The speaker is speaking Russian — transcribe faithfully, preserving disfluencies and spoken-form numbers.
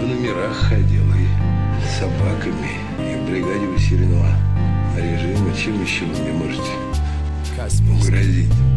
номерах ходил и с собаками, и в бригаде усиленного режима. Чем еще вы мне можете грозить?